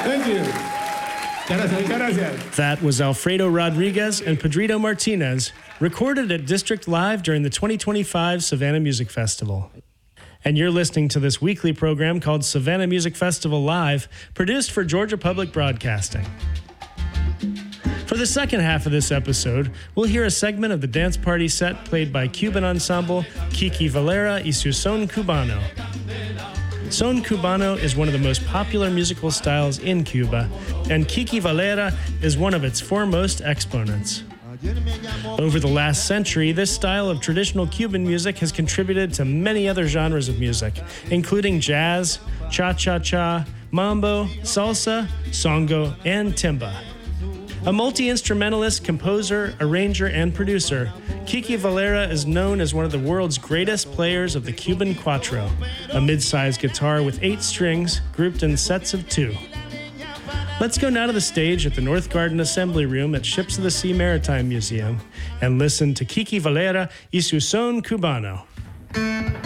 Thank you. That was Alfredo Rodriguez and Pedrito Martinez, recorded at District Live during the 2025 Savannah Music Festival. And you're listening to this weekly program called Savannah Music Festival Live, produced for Georgia Public Broadcasting. For the second half of this episode, we'll hear a segment of the dance party set played by Cuban ensemble Kiki Valera y su Son Cubano. Son Cubano is one of the most popular musical styles in Cuba, and Kiki Valera is one of its foremost exponents. Over the last century, this style of traditional Cuban music has contributed to many other genres of music, including jazz, cha-cha-cha, mambo, salsa, songo, and timba. A multi-instrumentalist, composer, arranger, and producer, Kiki Valera is known as one of the world's greatest players of the Cuban cuatro, a mid-sized guitar with 8 strings grouped in sets of 2. Let's go now to the stage at the North Garden Assembly Room at Ships of the Sea Maritime Museum and listen to Kiki Valera y su Son Cubano.